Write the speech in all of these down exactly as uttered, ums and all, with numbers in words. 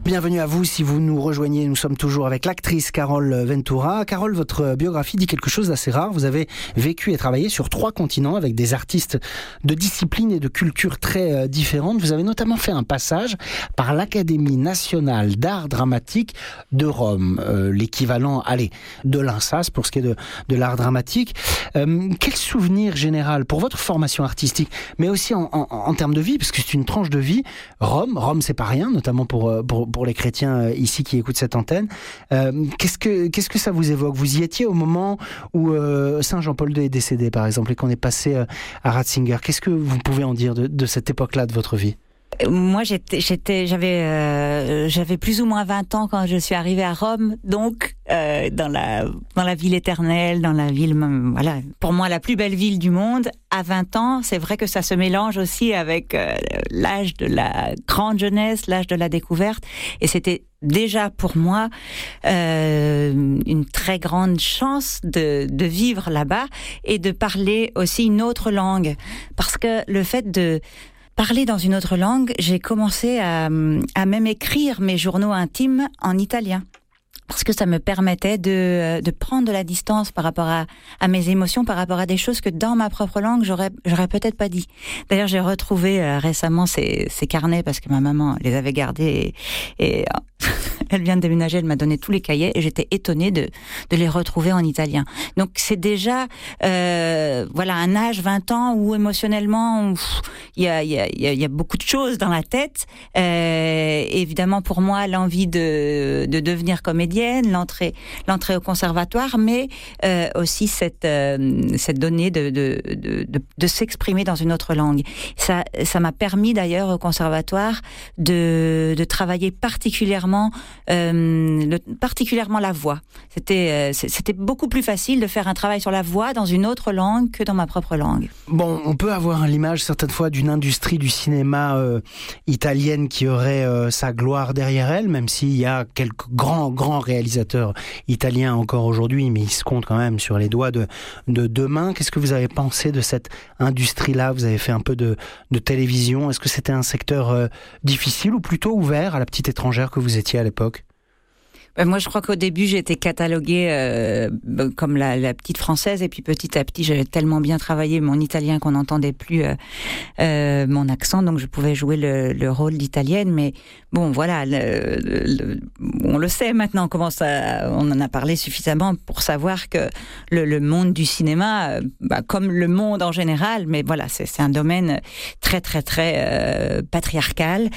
Bienvenue à vous si vous nous rejoignez. Nous sommes toujours avec l'actrice Carole Ventura. Carole, votre biographie dit quelque chose d'assez rare. Vous avez vécu et travaillé sur trois continents avec des artistes de disciplines et de cultures très différentes. Vous avez notamment fait un passage par l'Académie nationale d'art dramatique de Rome, euh, l'équivalent, allez, de l'I N S A S pour ce qui est de, de l'art dramatique. Euh, quel souvenir général pour votre formation artistique, mais aussi en, en, en termes de vie, parce que c'est une tranche de vie. Rome, Rome, c'est pas rien, notamment pour pour, pour les chrétiens ici qui écoutent cette antenne. Euh, qu'est-ce que qu'est-ce que ça vous évoque? Vous y étiez au moment où euh, Saint Jean-Paul deux est décédé, par exemple, et qu'on est passé euh, à Ratzinger. Qu'est-ce que vous pouvez en dire de, de cette époque-là de votre vie? Moi, j'étais, j'étais, j'avais, euh, j'avais plus ou moins vingt ans quand je suis arrivée à Rome, donc euh, dans la dans la ville éternelle, dans la ville, voilà, pour moi la plus belle ville du monde. À vingt ans, c'est vrai que ça se mélange aussi avec euh, l'âge de la grande jeunesse, l'âge de la découverte, et c'était déjà pour moi euh, une très grande chance de de vivre là-bas et de parler aussi une autre langue, parce que le fait de parler dans une autre langue, j'ai commencé à, à même écrire mes journaux intimes en italien. Parce que ça me permettait de, de prendre de la distance par rapport à, à mes émotions, par rapport à des choses que dans ma propre langue, j'aurais, j'aurais peut-être pas dit. D'ailleurs, j'ai retrouvé euh, récemment ces, ces carnets parce que ma maman les avait gardés et, et elle vient de déménager, elle m'a donné tous les cahiers et j'étais étonnée de, de les retrouver en italien. Donc c'est déjà euh, voilà un âge, vingt ans, où émotionnellement il y a, y, a, y a beaucoup de choses dans la tête. Euh, évidemment pour moi l'envie de, de devenir comédienne, l'entrée, l'entrée au conservatoire, mais euh, aussi cette, euh, cette donnée de, de, de, de, de s'exprimer dans une autre langue. Ça, ça m'a permis d'ailleurs au conservatoire de, de travailler particulièrement Euh, le, particulièrement la voix. C'était, euh, c'était beaucoup plus facile de faire un travail sur la voix dans une autre langue que dans ma propre langue. Bon, on peut avoir l'image certaines fois d'une industrie du cinéma euh, italienne qui aurait euh, sa gloire derrière elle, même s'il y a quelques grands, grands réalisateurs italiens encore aujourd'hui, mais ils se comptent quand même sur les doigts de, de deux mains. Qu'est-ce que vous avez pensé de cette industrie-là? Vous avez fait un peu de, de télévision. Est-ce que c'était un secteur euh, difficile ou plutôt ouvert à la petite étrangère que vous étiez à l'époque? Moi, je crois qu'au début, j'étais cataloguée euh, comme la, la petite française, et puis petit à petit, j'avais tellement bien travaillé mon italien qu'on n'entendait plus euh, euh, mon accent, donc je pouvais jouer le, le rôle d'italienne. Mais bon, voilà, le, le, on le sait maintenant, comment ça, on en a parlé suffisamment pour savoir que le, le monde du cinéma, bah, comme le monde en général, mais voilà, c'est, c'est un domaine très, très, très euh, patriarcal.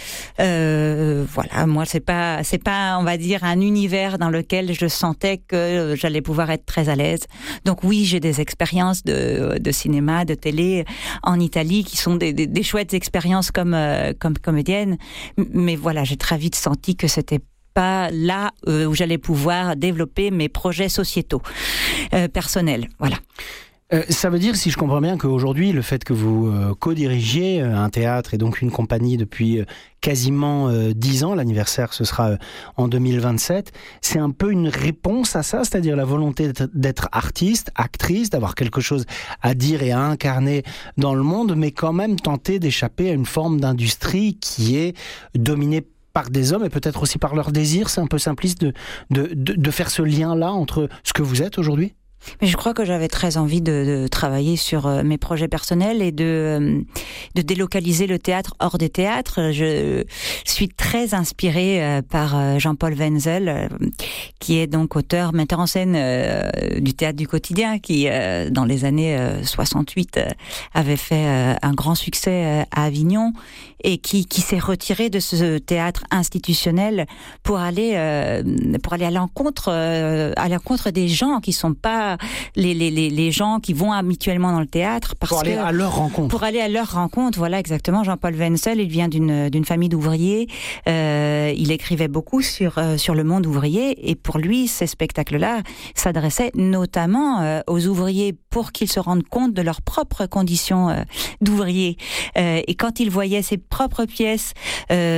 Euh, voilà, moi, c'est pas, c'est pas, on va dire, un univers dans lequel je sentais que j'allais pouvoir être très à l'aise. Donc oui, j'ai des expériences de, de cinéma, de télé en Italie qui sont des, des, des chouettes expériences comme, euh, comme comédienne. Mais voilà, j'ai très vite senti que c'était pas là euh, où j'allais pouvoir développer mes projets sociétaux, euh, personnels. Voilà. Euh, ça veut dire, si je comprends bien, qu'aujourd'hui, le fait que vous euh, co-dirigiez euh, un théâtre et donc une compagnie depuis euh, quasiment euh, dix ans, l'anniversaire ce sera euh, en deux mille vingt-sept, c'est un peu une réponse à ça, c'est-à-dire la volonté d'être, d'être artiste, actrice, d'avoir quelque chose à dire et à incarner dans le monde, mais quand même tenter d'échapper à une forme d'industrie qui est dominée par des hommes et peut-être aussi par leur désir. C'est un peu simpliste de, de, de, de faire ce lien-là entre ce que vous êtes aujourd'hui? Mais je crois que j'avais très envie de, de travailler sur euh, mes projets personnels et de, euh, de délocaliser le théâtre hors des théâtres. Je suis très inspirée euh, par euh, Jean-Paul Wenzel, euh, qui est donc auteur, metteur en scène euh, du théâtre du quotidien, qui euh, dans les années euh, soixante-huit euh, avait fait euh, un grand succès euh, à Avignon et qui, qui s'est retiré de ce théâtre institutionnel pour aller euh, pour aller à l'encontre euh, à l'encontre des gens qui sont pas les les les, les gens qui vont habituellement dans le théâtre, parce pour aller que, à leur rencontre. Pour aller à leur rencontre, voilà, exactement. Jean-Paul Wenzel, il vient d'une d'une famille d'ouvriers. Euh, il écrivait beaucoup sur euh, sur le monde ouvrier, et pour lui, ces spectacles-là s'adressaient notamment euh, aux ouvriers pour qu'ils se rendent compte de leurs propres conditions euh, d'ouvriers. Euh, et quand il voyait ses propres pièces euh,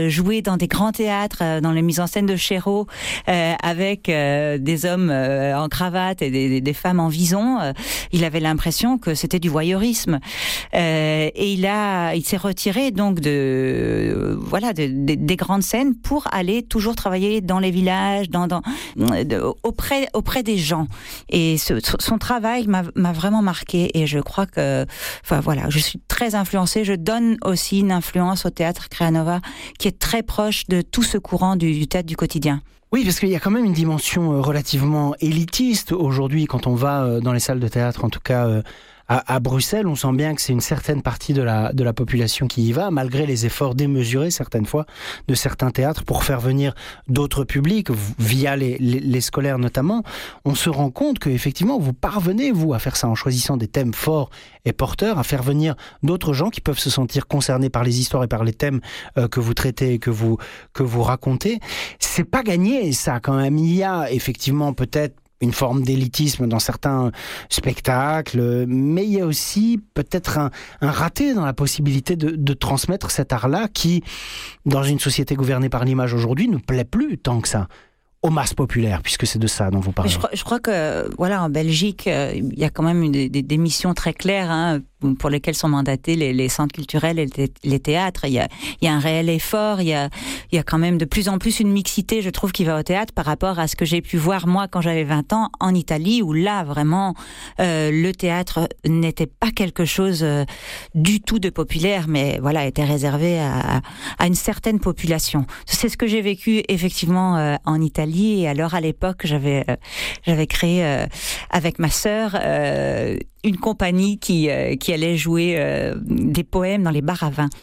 euh, joué dans des grands théâtres, euh, dans les mises en scène de Chéreau, euh, avec euh, des hommes euh, en cravate et des, des femmes en vison, euh, il avait l'impression que c'était du voyeurisme. Euh, et il a, il s'est retiré donc de, euh, voilà, de, de, des grandes scènes pour aller toujours travailler dans les villages, dans, dans, de, auprès, auprès des gens. Et ce, son travail m'a, m'a vraiment marqué. Et je crois que, enfin voilà, je suis très influencée. Je donne aussi une influence au théâtre Créanova, qui est très proche de tout ce courant du, du théâtre du quotidien. Oui, parce qu'il y a quand même une dimension relativement élitiste aujourd'hui quand on va dans les salles de théâtre, en tout cas à, à Bruxelles. On sent bien que c'est une certaine partie de la, de la population qui y va, malgré les efforts démesurés certaines fois de certains théâtres pour faire venir d'autres publics, via les, les, les scolaires notamment. On se rend compte qu'effectivement, vous parvenez, vous, à faire ça en choisissant des thèmes forts et porteurs, à faire venir d'autres gens qui peuvent se sentir concernés par les histoires et par les thèmes euh, que vous traitez et que vous, que vous racontez. C'est pas gagné, ça, quand même. Il y a effectivement peut-être une forme d'élitisme dans certains spectacles, mais il y a aussi peut-être un, un raté dans la possibilité de, de transmettre cet art-là qui, dans une société gouvernée par l'image aujourd'hui, ne plaît plus tant que ça aux masses populaires, puisque c'est de ça dont vous parlez. Je crois, je crois que, voilà, en Belgique, euh, il y a quand même une, des, des missions très claires, hein, pour lesquelles sont mandatés les, les centres culturels et les, les théâtres. Il y a, il y a un réel effort, il y a, il y a quand même de plus en plus une mixité, je trouve, qui va au théâtre par rapport à ce que j'ai pu voir, moi, quand j'avais vingt ans, en Italie, où là, vraiment, euh, le théâtre n'était pas quelque chose euh, du tout de populaire, mais voilà, était réservé à, à une certaine population. C'est ce que j'ai vécu, effectivement, euh, en Italie. Et alors, à l'époque, j'avais, euh, j'avais créé, euh, avec ma sœur, euh, une compagnie qui, euh, qui allait jouer euh, des poèmes dans les bars à vin.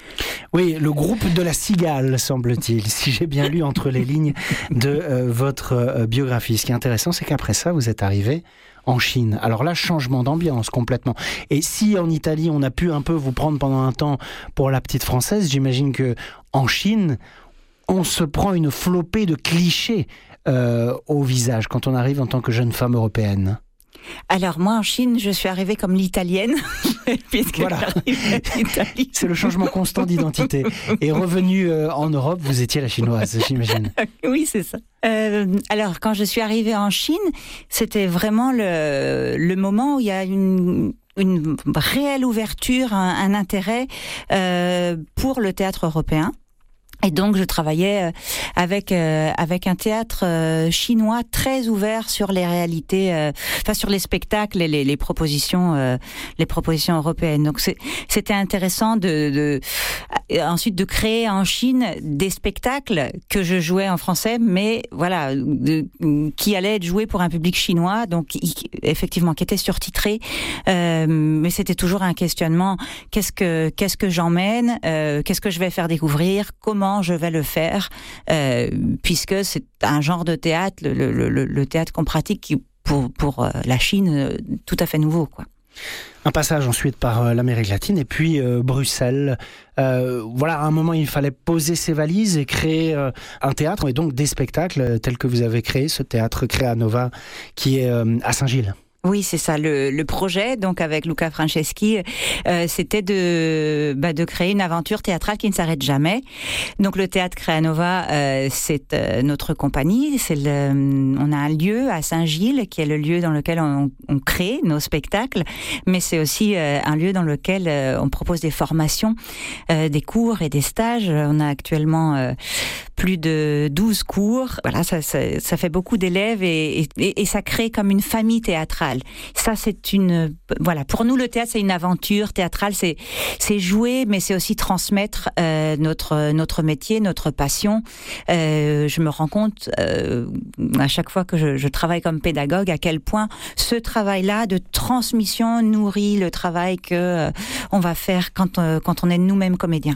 Oui, le groupe de la Cigale, semble-t-il, si j'ai bien lu entre les lignes de euh, votre euh, biographie. Ce qui est intéressant, c'est qu'après ça, vous êtes arrivé en Chine. Alors là, changement d'ambiance complètement. Et si en Italie, on a pu un peu vous prendre pendant un temps pour la petite française, j'imagine que en Chine, on se prend une flopée de clichés euh, au visage quand on arrive en tant que jeune femme européenne. Alors moi en Chine, je suis arrivée comme l'italienne, puisque voilà. l'Italie. C'est le changement constant d'identité. Et revenu euh, en Europe, vous étiez la chinoise, j'imagine. Oui, c'est ça. Euh, alors quand je suis arrivée en Chine, c'était vraiment le, le moment où il y a une... une réelle ouverture, un, un intérêt euh, pour le théâtre européen. Et donc je travaillais avec euh, avec un théâtre euh, chinois très ouvert sur les réalités, euh, enfin sur les spectacles et les, les propositions euh, les propositions européennes. Donc c'est, c'était intéressant de, de ensuite de créer en Chine des spectacles que je jouais en français, mais voilà, de, qui allaient être joués pour un public chinois, donc effectivement qui étaient surtitrés. Euh, mais c'était toujours un questionnement. Qu'est-ce que qu'est-ce que j'emmène, euh, qu'est-ce que je vais faire découvrir, comment je vais le faire, euh, puisque c'est un genre de théâtre, le, le, le théâtre qu'on pratique, qui pour, pour la Chine, tout à fait nouveau, quoi. Un passage ensuite par l'Amérique latine et puis euh, Bruxelles. Euh, voilà, à un moment, il fallait poser ses valises et créer euh, un théâtre et donc des spectacles tels que vous avez créé, ce théâtre Créanova qui est euh, à Saint-Gilles. Oui, c'est ça. Le, le projet, donc avec Luca Franceschi, euh, c'était de, bah, de créer une aventure théâtrale qui ne s'arrête jamais. Donc le théâtre Créanova, euh, c'est euh, notre compagnie. C'est le, on a un lieu à Saint-Gilles qui est le lieu dans lequel on, on crée nos spectacles, mais c'est aussi euh, un lieu dans lequel euh, on propose des formations, euh, des cours et des stages. On a actuellement euh, plus de douze cours. Voilà, ça, ça, ça fait beaucoup d'élèves et, et, et ça crée comme une famille théâtrale. Ça, c'est une, voilà, pour nous, le théâtre, c'est une aventure théâtrale, c'est, c'est jouer, mais c'est aussi transmettre euh, notre, notre métier, notre passion. Euh, je me rends compte, euh, à chaque fois que je, je travaille comme pédagogue, à quel point ce travail-là de transmission nourrit le travail que euh, on va faire quand, euh, quand on est nous-mêmes comédiens.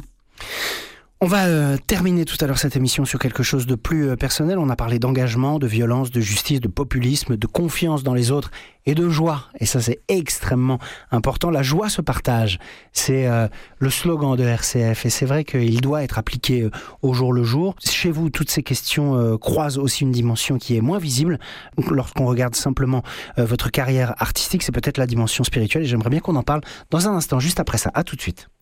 On va euh, terminer tout à l'heure cette émission sur quelque chose de plus euh, personnel. On a parlé d'engagement, de violence, de justice, de populisme, de confiance dans les autres et de joie. Et ça, c'est extrêmement important. La joie se partage. C'est euh, le slogan de R C F. Et c'est vrai qu'il doit être appliqué euh, au jour le jour. Chez vous, toutes ces questions euh, croisent aussi une dimension qui est moins visible. Donc, lorsqu'on regarde simplement euh, votre carrière artistique, c'est peut-être la dimension spirituelle. Et j'aimerais bien qu'on en parle dans un instant, juste après ça. À tout de suite.